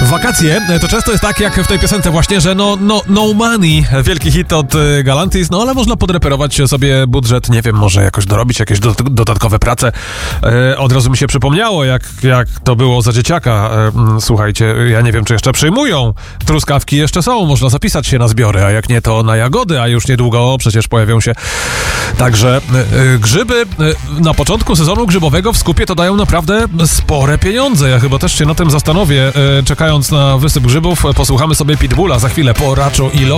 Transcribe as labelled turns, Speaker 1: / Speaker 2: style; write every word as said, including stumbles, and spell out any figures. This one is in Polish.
Speaker 1: Wakacje to często jest tak jak w tej piosence właśnie, że no, no, no money, wielki hit od Galantis, no ale można podreperować sobie budżet, nie wiem, może jakoś dorobić jakieś do, dodatkowe prace. E, od razu mi się przypomniało, jak, jak to było za dzieciaka. E, słuchajcie, ja nie wiem, czy jeszcze przyjmują. Truskawki jeszcze są, można zapisać się na zbiory, a jak nie, to na jagody, a już niedługo przecież pojawią się także e, grzyby. E, na początku sezonu grzybowego w Skupie to dają naprawdę spore pieniądze. Ja chyba też się na tym zastanowię. E, czekając na wysyp grzybów, posłuchamy sobie Pitbulla za chwilę po Raczu i Lo.